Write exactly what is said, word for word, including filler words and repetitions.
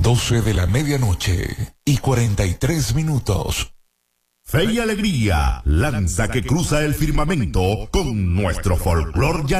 doce de la medianoche y cuarenta y tres minutos. Fe y alegría, lanza que cruza el firmamento con nuestro folclor